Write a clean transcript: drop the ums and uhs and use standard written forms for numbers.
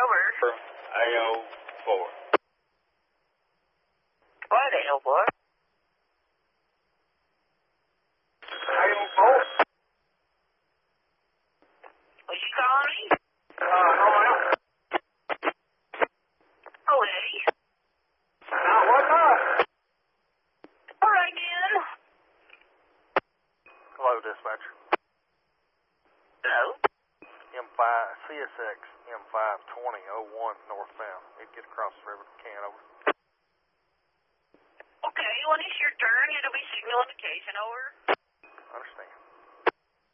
over. AO4. What, AO4? AO4? Was you calling me? No, ma'am. Oh, Eddie. No, what's up? All right, then. Hello, dispatcher. Hello? CSX M52001 northbound. Need to get across the river to Canover. Okay, when it's your turn, it'll be signal indication, over. Understand.